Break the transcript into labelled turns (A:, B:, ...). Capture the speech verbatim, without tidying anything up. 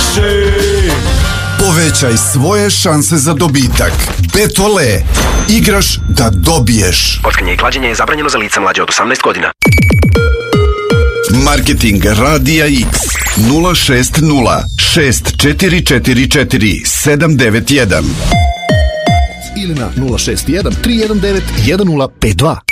A: više.
B: Povećaj svoje šanse za dobitak. Betole. Igraš da dobiješ.
C: Kockanje i klađenje je zabranjeno za lica mlađe od osamnaest godina.
B: Marketing Radija X nula šest nula šest četiri četiri četiri sedam devet jedan
D: ili na nula šest jedan tri jedan devet jedan nula pet dva.